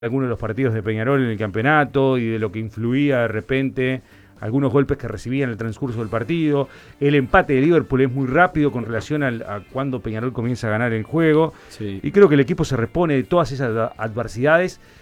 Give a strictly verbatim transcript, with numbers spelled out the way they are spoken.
algunos de los partidos de Peñarol en el campeonato y de lo que influía de repente, algunos golpes que recibía en el transcurso del partido. El empate de Liverpool es muy rápido con relación al, a cuando Peñarol comienza a ganar el juego. Sí. Y creo que el equipo se repone de todas esas adversidades